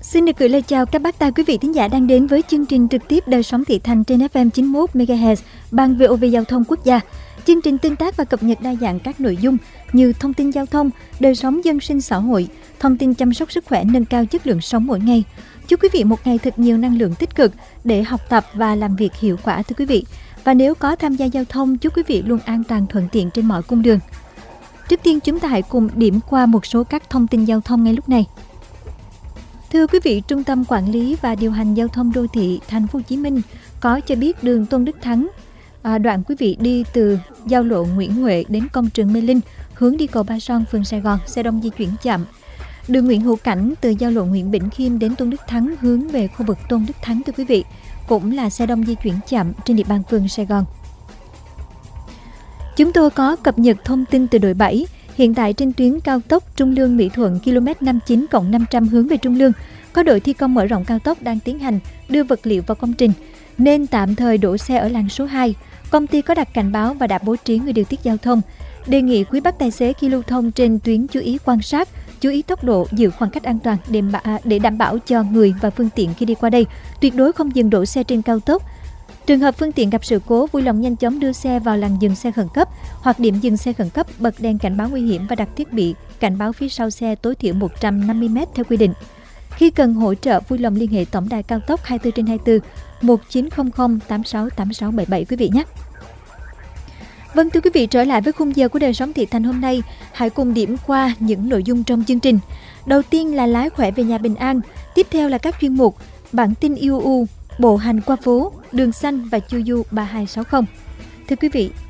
Xin được gửi lời chào các bác tài quý vị thính giả đang đến với chương trình trực tiếp đời sống thị thành trên FM 91 MHz Ban VOV Giao thông Quốc gia. Chương trình tương tác và cập nhật đa dạng các nội dung như thông tin giao thông, đời sống dân sinh xã hội, thông tin chăm sóc sức khỏe, nâng cao chất lượng sống mỗi ngày. Chúc quý vị một ngày thật nhiều năng lượng tích cực để học tập và làm việc hiệu quả thưa quý vị. Và nếu có tham gia giao thông, chúc quý vị luôn an toàn thuận tiện trên mọi cung đường. Trước tiên chúng ta hãy cùng điểm qua một số các thông tin giao thông ngay lúc này. Thưa quý vị, Trung tâm Quản lý và Điều hành Giao thông Đô thị Thành phố Hồ Chí Minh có cho biết đường Tôn Đức Thắng, đoạn quý vị đi từ giao lộ Nguyễn Huệ đến công trường Mê Linh, hướng đi cầu Ba Son, phường Sài Gòn, xe đông di chuyển chậm. Đường Nguyễn Hữu Cảnh từ giao lộ Nguyễn Bỉnh Khiêm đến Tôn Đức Thắng hướng về khu vực Tôn Đức Thắng thưa quý vị, cũng là xe đông di chuyển chậm trên địa bàn phường Sài Gòn. Chúng tôi có cập nhật thông tin từ đội 7. Hiện tại trên tuyến cao tốc Trung Lương - Mỹ Thuận km 59+500 hướng về Trung Lương, có đội thi công mở rộng cao tốc đang tiến hành đưa vật liệu vào công trình, nên tạm thời đổ xe ở làn số 2. Công ty có đặt cảnh báo và đã bố trí người điều tiết giao thông. Đề nghị quý bác tài xế khi lưu thông trên tuyến chú ý quan sát, chú ý tốc độ, giữ khoảng cách an toàn để đảm bảo cho người và phương tiện khi đi qua đây. Tuyệt đối không dừng đổ xe trên cao tốc. Trường hợp phương tiện gặp sự cố, vui lòng nhanh chóng đưa xe vào làn dừng xe khẩn cấp hoặc điểm dừng xe khẩn cấp, bật đèn cảnh báo nguy hiểm và đặt thiết bị cảnh báo phía sau xe tối thiểu 150m theo quy định. Khi cần hỗ trợ, vui lòng liên hệ tổng đài cao tốc 24/24 1900 86 8677 quý vị nhé. Vâng thưa quý vị, trở lại với khung giờ của đời sống thị thành hôm nay, hãy cùng điểm qua những nội dung trong chương trình. Đầu tiên là lái khỏe về nhà bình an, tiếp theo là các chuyên mục bản tin UU, bộ hành qua phố, đường xanh và chu du 3260. Thưa quý vị,